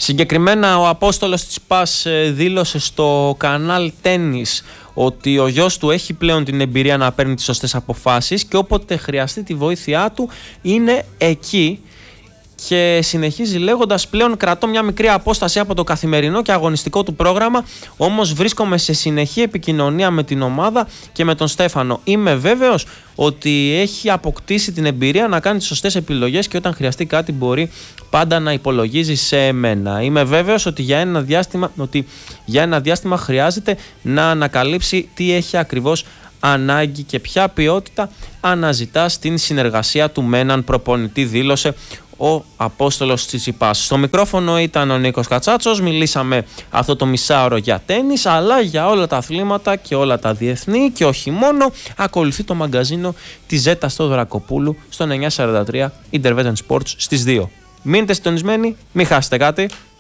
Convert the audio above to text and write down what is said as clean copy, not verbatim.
Συγκεκριμένα ο Απόστολος Τσιτσιπάς δήλωσε στο κανάλ Τένις ότι ο γιος του έχει πλέον την εμπειρία να παίρνει τις σωστές αποφάσεις και όποτε χρειαστεί τη βοήθειά του είναι εκεί. Και συνεχίζει λέγοντας: πλέον κρατώ μια μικρή απόσταση από το καθημερινό και αγωνιστικό του πρόγραμμα, όμως βρίσκομαι σε συνεχή επικοινωνία με την ομάδα και με τον Στέφανο. Είμαι βέβαιος ότι έχει αποκτήσει την εμπειρία να κάνει τις σωστές επιλογές και όταν χρειαστεί κάτι μπορεί πάντα να υπολογίζει σε εμένα. Είμαι βέβαιος ότι για ένα διάστημα χρειάζεται να ανακαλύψει τι έχει ακριβώς ανάγκη και ποια ποιότητα αναζητά στην συνεργασία του με έναν προπονητή, δήλωσε ο Απόστολος Τσιτσιπάς. Στο μικρόφωνο ήταν ο Νίκος Κατσάτσος. Μιλήσαμε αυτό το μισάωρο για τένις, αλλά για όλα τα αθλήματα και όλα τα διεθνή και όχι μόνο. Ακολουθεί το μαγκαζίνο της Ζέτα Στοδωρακοπούλου στο 943 Intervention Sports στις 2. Μείνετε συντονισμένοι, μην χάσετε κάτι.